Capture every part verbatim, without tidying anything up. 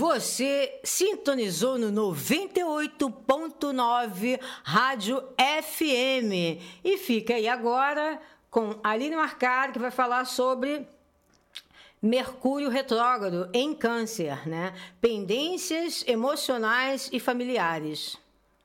Você sintonizou no noventa e oito ponto nove Rádio F M e fica aí agora com Aline Marcari, que vai falar sobre Mercúrio retrógrado em Câncer, né? Pendências emocionais e familiares.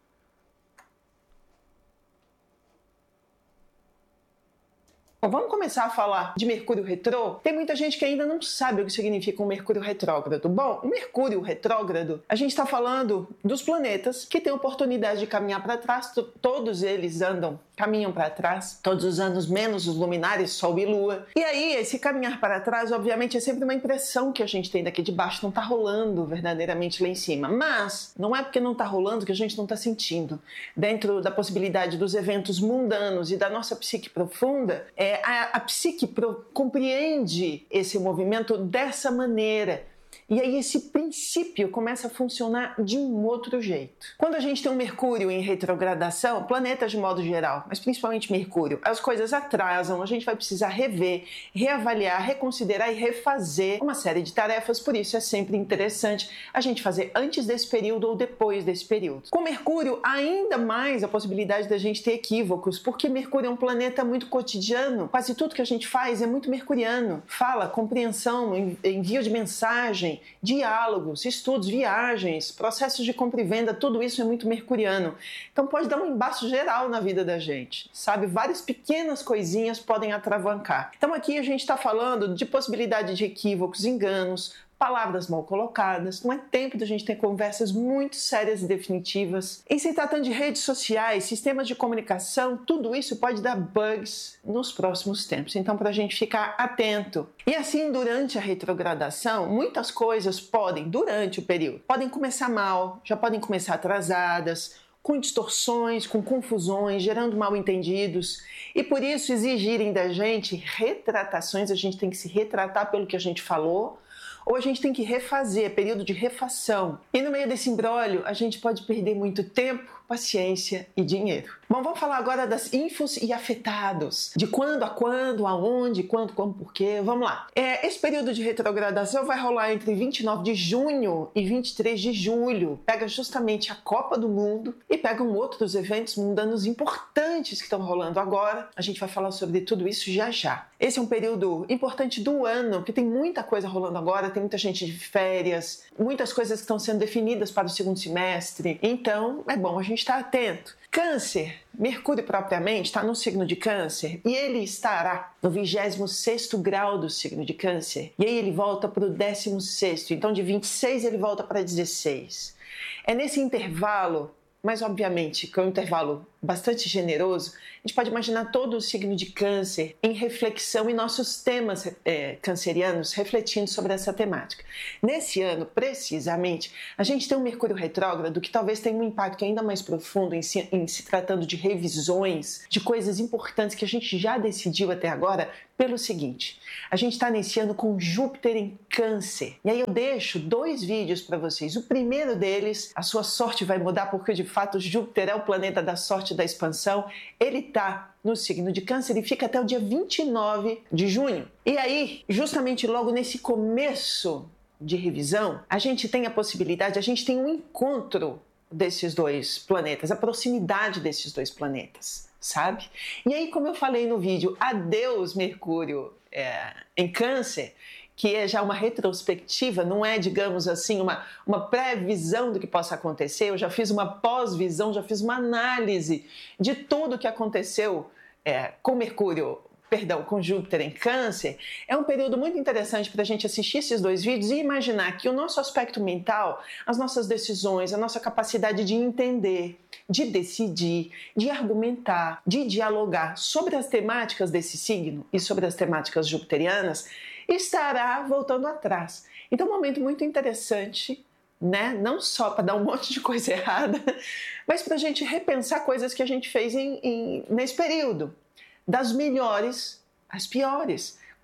Bom, vamos começar a falar de Mercúrio retrô? Tem muita gente que ainda não sabe o que significa um Mercúrio retrógrado. Bom, o Mercúrio retrógrado, a gente está falando dos planetas que têm oportunidade de caminhar para trás, todos eles andam, caminham para trás, todos os anos menos os luminares, Sol e Lua. E aí, esse caminhar para trás, obviamente, é sempre uma impressão que a gente tem daqui de baixo, não está rolando verdadeiramente lá em cima. Mas não é porque não está rolando que a gente não está sentindo. Dentro da possibilidade dos eventos mundanos e da nossa psique profunda, é É, a, a psique pro, compreende esse movimento dessa maneira. E aí esse princípio começa a funcionar de um outro jeito. Quando a gente tem um Mercúrio em retrogradação, planetas de modo geral, mas principalmente Mercúrio, as coisas atrasam, a gente vai precisar rever, reavaliar, reconsiderar e refazer uma série de tarefas, por isso é sempre interessante a gente fazer antes desse período ou depois desse período. Com Mercúrio, ainda mais a possibilidade da gente ter equívocos, porque Mercúrio é um planeta muito cotidiano, quase tudo que a gente faz é muito mercuriano. Fala, compreensão, envio de mensagem, diálogos, estudos, viagens, processos de compra e venda, tudo isso é muito mercuriano. Então pode dar um embaço geral na vida da gente, sabe? Várias pequenas coisinhas podem atravancar. Então aqui a gente está falando de possibilidade de equívocos, enganos, palavras mal colocadas. Não é tempo da gente ter conversas muito sérias e definitivas. Em se tratando de redes sociais, sistemas de comunicação, tudo isso pode dar bugs nos próximos tempos. Então, para a gente ficar atento. E assim, durante a retrogradação, muitas coisas podem, durante o período, podem começar mal, já podem começar atrasadas, com distorções, com confusões, gerando mal-entendidos. E por isso exigirem da gente retratações, a gente tem que se retratar pelo que a gente falou, ou a gente tem que refazer, período de refação. E no meio desse imbróglio, a gente pode perder muito tempo, paciência e dinheiro. Bom, vamos falar agora das infos e afetados. De quando a quando, aonde, quando, como, porquê. Vamos lá. É, esse período de retrogradação vai rolar entre vinte e nove de junho e vinte e três de julho. Pega justamente a Copa do Mundo e pegam outros eventos mundanos importantes que estão rolando agora. A gente vai falar sobre tudo isso já já. Esse é um período importante do ano, porque tem muita coisa rolando agora, tem muita gente de férias, muitas coisas que estão sendo definidas para o segundo semestre. Então, é bom a gente estar atento. Câncer, Mercúrio propriamente está no signo de Câncer e ele estará no vigésimo sexto grau do signo de Câncer. E aí ele volta para o décimo sexto, então de vinte e seis ele volta para dezesseis. É nesse intervalo, mas obviamente que é um intervalo bastante generoso, a gente pode imaginar todo o signo de Câncer em reflexão e nossos temas é, cancerianos refletindo sobre essa temática. Nesse ano, precisamente, a gente tem um Mercúrio retrógrado que talvez tenha um impacto ainda mais profundo em se, em se tratando de revisões, de coisas importantes que a gente já decidiu até agora, pelo seguinte: a gente está nesse ano com Júpiter em Câncer. E aí eu deixo dois vídeos para vocês. O primeiro deles, a sua sorte vai mudar, porque de fato Júpiter é o planeta da sorte, da expansão. Ele está no signo de Câncer e fica até o dia vinte e nove de junho. E aí, justamente logo nesse começo de revisão, a gente tem a possibilidade, a gente tem um encontro desses dois planetas, a proximidade desses dois planetas, sabe? E aí, como eu falei no vídeo, adeus Mercúrio é, em Câncer, que é já uma retrospectiva, não é, digamos assim, uma, uma previsão do que possa acontecer. Eu já fiz uma pós-visão, já fiz uma análise de tudo o que aconteceu é, com Mercúrio, perdão, com Júpiter em Câncer. É um período muito interessante para a gente assistir esses dois vídeos e imaginar que o nosso aspecto mental, as nossas decisões, a nossa capacidade de entender, de decidir, de argumentar, de dialogar sobre as temáticas desse signo e sobre as temáticas jupiterianas, estará voltando atrás. Então é um momento muito interessante, né? Não só para dar um monte de coisa errada, mas para a gente repensar coisas que a gente fez em, em, nesse período. Das melhores às piores.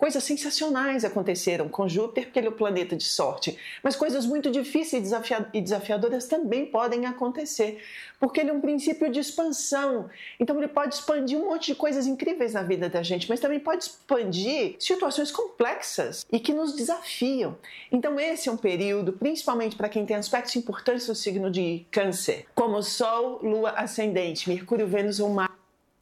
Coisas sensacionais aconteceram com Júpiter, porque ele é o planeta de sorte, mas coisas muito difíceis e desafiadoras também podem acontecer, porque ele é um princípio de expansão. Então ele pode expandir um monte de coisas incríveis na vida da gente, mas também pode expandir situações complexas e que nos desafiam. Então esse é um período, principalmente para quem tem aspectos importantes do signo de Câncer, como Sol, Lua, Ascendente, Mercúrio, Vênus ou Marte.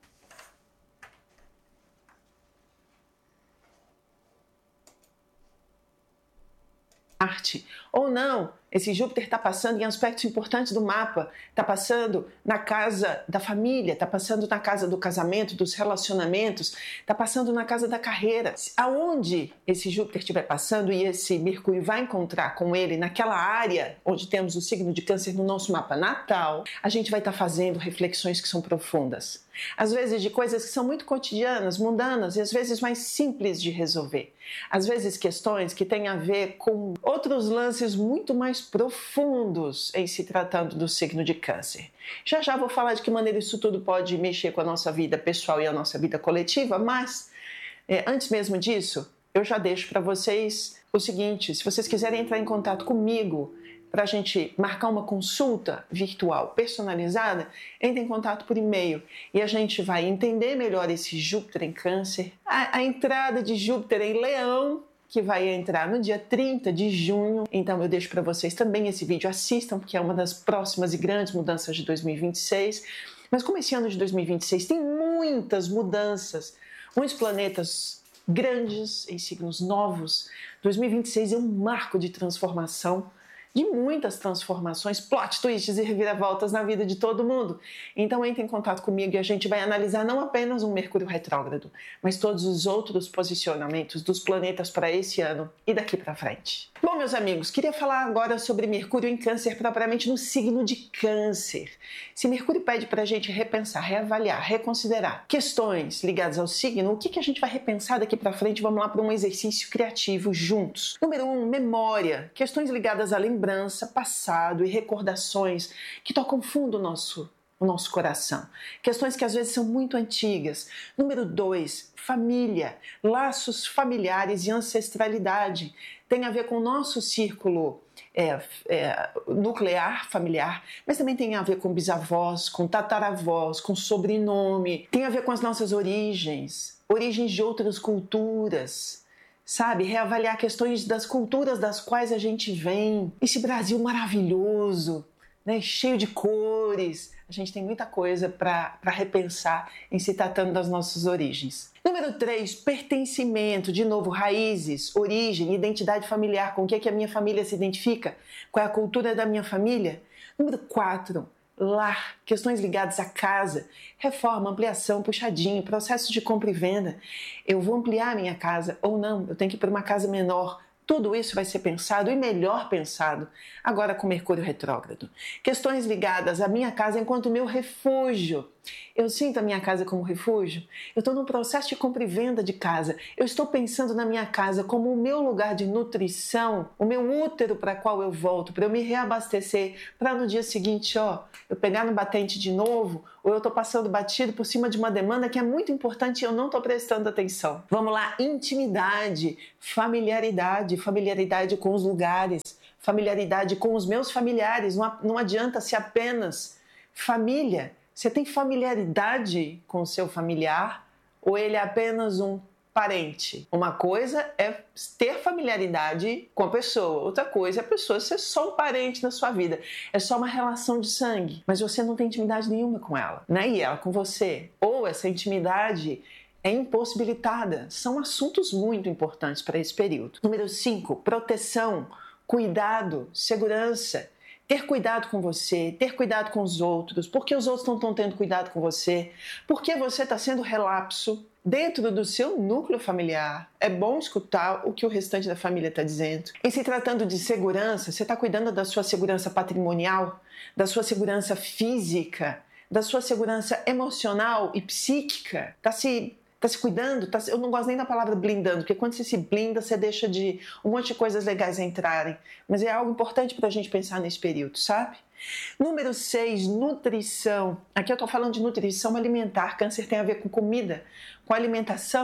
Ou não, esse Júpiter está passando em aspectos importantes do mapa, está passando na casa da família, está passando na casa do casamento, dos relacionamentos, está passando na casa da carreira. Aonde esse Júpiter estiver passando e esse Mercúrio vai encontrar com ele naquela área onde temos o signo de Câncer no nosso mapa natal, a gente vai estar fazendo reflexões que são profundas. Às vezes de coisas que são muito cotidianas, mundanas e às vezes mais simples de resolver. Às vezes questões que têm a ver com outros lances muito mais profundos em se tratando do signo de Câncer. Já já vou falar de que maneira isso tudo pode mexer com a nossa vida pessoal e a nossa vida coletiva, mas é, antes mesmo disso, eu já deixo para vocês o seguinte: se vocês quiserem entrar em contato comigo para a gente marcar uma consulta virtual personalizada, entre em contato por e-mail e a gente vai entender melhor esse Júpiter em Câncer, a, a entrada de Júpiter em Leão, que vai entrar no dia trinta de junho. Então eu deixo para vocês também esse vídeo, assistam, porque é uma das próximas e grandes mudanças de dois mil e vinte e seis. Mas como esse ano de dois mil e vinte e seis tem muitas mudanças, muitos planetas grandes em signos novos, dois mil e vinte e seis é um marco de transformação, de muitas transformações, plot twists e reviravoltas na vida de todo mundo. Então entre em contato comigo e a gente vai analisar não apenas um Mercúrio retrógrado, mas todos os outros posicionamentos dos planetas para esse ano e daqui para frente. Bom, meus amigos, queria falar agora sobre Mercúrio em Câncer, propriamente no signo de Câncer. Se Mercúrio pede para a gente repensar, reavaliar, reconsiderar questões ligadas ao signo, o que, que a gente vai repensar daqui para frente? Vamos lá para um exercício criativo juntos. Número um, memória. Questões ligadas à lembrança, passado e recordações que tocam fundo o nosso o nosso coração. Questões que às vezes são muito antigas. Número dois, família, laços familiares e ancestralidade. Tem a ver com o nosso círculo é, é, nuclear, familiar, mas também tem a ver com bisavós, com tataravós, com sobrenome. Tem a ver com as nossas origens, origens de outras culturas. Sabe, reavaliar questões das culturas das quais a gente vem. Esse Brasil maravilhoso, né, cheio de cores. A gente tem muita coisa para repensar em se tratando das nossas origens. Número três, pertencimento. De novo, raízes, origem, identidade familiar. Com o que, é que a minha família se identifica? Qual é a cultura da minha família? Número quatro, lar. Questões ligadas à casa. Reforma, ampliação, puxadinho, processo de compra e venda. Eu vou ampliar a minha casa ou não? Eu tenho que ir para uma casa menor. Tudo isso vai ser pensado e melhor pensado agora com Mercúrio retrógrado. Questões ligadas à minha casa enquanto meu refúgio. Eu sinto a minha casa como refúgio? Eu estou num processo de compra e venda de casa. Eu estou pensando na minha casa como o meu lugar de nutrição, o meu útero para qual eu volto, para eu me reabastecer, para no dia seguinte, ó, eu pegar no batente de novo, ou eu estou passando batido por cima de uma demanda que é muito importante e eu não estou prestando atenção. Vamos lá, intimidade, familiaridade, familiaridade com os lugares, familiaridade com os meus familiares. Não, não adianta ser apenas família. Você tem familiaridade com o seu familiar ou ele é apenas um parente? Uma coisa é ter familiaridade com a pessoa, outra coisa é a pessoa ser só um parente na sua vida. É só uma relação de sangue, mas você não tem intimidade nenhuma com ela, né? E ela com você. Ou essa intimidade é impossibilitada. São assuntos muito importantes para esse período. Número cinco, proteção, cuidado, segurança. Ter cuidado com você, ter cuidado com os outros. Por que os outros não estão tendo cuidado com você? Por que você está sendo relapso dentro do seu núcleo familiar? É bom escutar o que o restante da família está dizendo. E se tratando de segurança, você está cuidando da sua segurança patrimonial, da sua segurança física, da sua segurança emocional e psíquica? Está se... Tá se cuidando? Tá, eu não gosto nem da palavra blindando, porque quando você se blinda, você deixa de um monte de coisas legais entrarem. Mas é algo importante para a gente pensar nesse período, sabe? Número seis, nutrição. Aqui eu estou falando de nutrição alimentar. Câncer tem a ver com comida, com alimentação.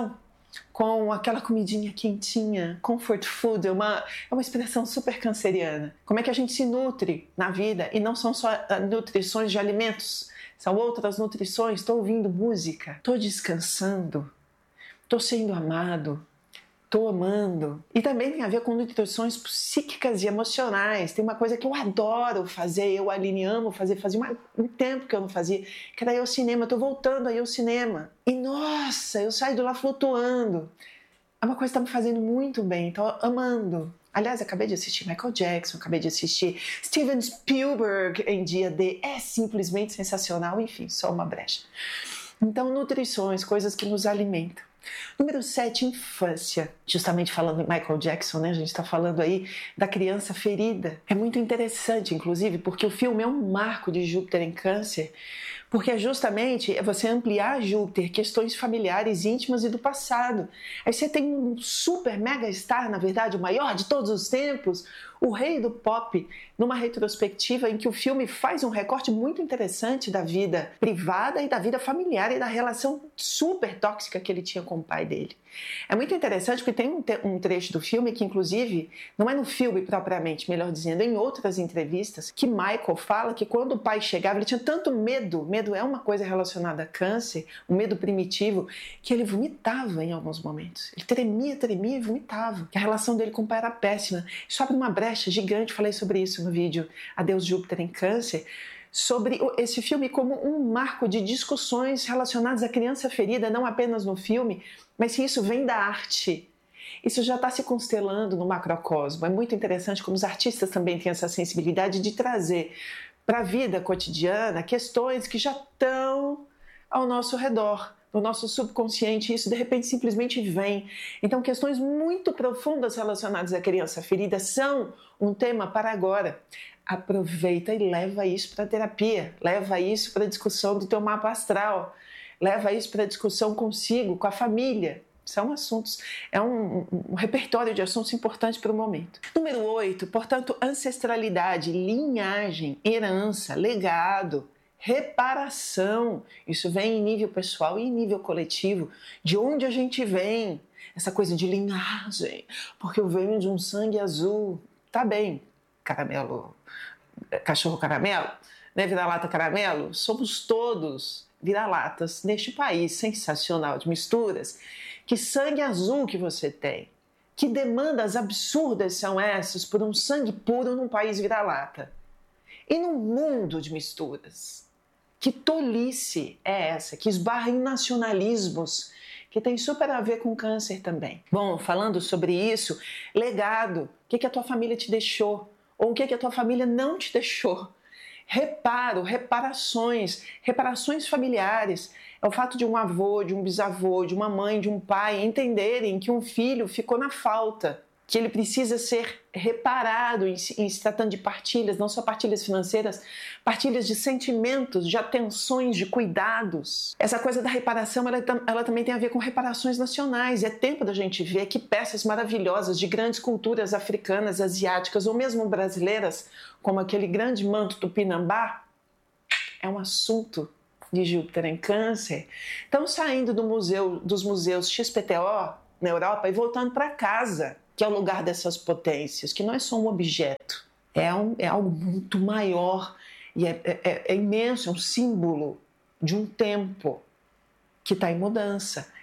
com aquela comidinha quentinha, comfort food, é uma, é uma expressão super canceriana. Como é que a gente se nutre na vida e não são só nutrições de alimentos, são outras nutrições. Estou ouvindo música, estou descansando, estou sendo amado, estou amando. E também tem a ver com nutrições psíquicas e emocionais. Tem uma coisa que eu adoro fazer, eu, Aline, amo fazer, fazia um tempo que eu não fazia, que era ir ao cinema. Estou voltando aí ao cinema. E nossa, eu saio de lá flutuando. É uma coisa que está me fazendo muito bem, estou amando. Aliás, acabei de assistir Michael Jackson, acabei de assistir Steven Spielberg em dia D. É simplesmente sensacional, enfim, só uma brecha. Então, nutrições, coisas que nos alimentam. Número sete, infância. Justamente falando em Michael Jackson, né? A gente está falando aí da criança ferida. É muito interessante, inclusive, porque o filme é um marco de Júpiter em Câncer, porque é justamente você ampliar Júpiter, questões familiares, íntimas e do passado. Aí você tem um super mega star, na verdade, o maior de todos os tempos, o rei do pop, numa retrospectiva em que o filme faz um recorte muito interessante da vida privada e da vida familiar e da relação super tóxica que ele tinha com o pai dele. É muito interessante porque tem um, te- um trecho do filme que, inclusive, não é no filme propriamente, melhor dizendo, em outras entrevistas, que Michael fala que quando o pai chegava, ele tinha tanto medo, medo é uma coisa relacionada a câncer, um medo primitivo, que ele vomitava em alguns momentos. Ele tremia, tremia e vomitava. Que a relação dele com o pai era péssima. Isso abre uma brecha gigante, falei sobre isso no vídeo Adeus Júpiter em Câncer, sobre esse filme como um marco de discussões relacionadas à criança ferida, não apenas no filme, mas se isso vem da arte. Isso já está se constelando no macrocosmo. É muito interessante como os artistas também têm essa sensibilidade de trazer para a vida cotidiana questões que já estão ao nosso redor, no nosso subconsciente, e isso de repente simplesmente vem. Então, questões muito profundas relacionadas à criança ferida são um tema para agora. Aproveita e leva isso para a terapia, leva isso para a discussão do teu mapa astral, leva isso para a discussão consigo, com a família. São assuntos, é um, um repertório de assuntos importantes para o momento. Número oito, portanto, ancestralidade, linhagem, herança, legado, reparação. Isso vem em nível pessoal e em nível coletivo. De onde a gente vem? Essa coisa de linhagem, porque eu venho de um sangue azul. Tá bem, caramelo, cachorro caramelo, né? Vira-lata caramelo. Somos todos vira-latas neste país sensacional de misturas. Que sangue azul que você tem? Que demandas absurdas são essas por um sangue puro num país vira-lata? E num mundo de misturas? Que tolice é essa que esbarra em nacionalismos, que tem super a ver com câncer também? Bom, falando sobre isso, legado, o que, que a tua família te deixou? Ou o que, que a tua família não te deixou? Reparo, reparações, reparações familiares. É o fato de um avô, de um bisavô, de uma mãe, de um pai entenderem que um filho ficou na falta, que ele precisa ser reparado em, em se tratando de partilhas, não só partilhas financeiras, partilhas de sentimentos, de atenções, de cuidados. Essa coisa da reparação, ela, ela também tem a ver com reparações nacionais. É tempo da gente ver que peças maravilhosas de grandes culturas africanas, asiáticas ou mesmo brasileiras, como aquele grande manto tupinambá, é um assunto de Júpiter em Câncer, estão saindo do museu, dos museus X P T O na Europa e voltando para casa, que é o lugar dessas potências, que não é só um objeto, é, um, é algo muito maior e é, é, é imenso, é um símbolo de um tempo que está em mudança.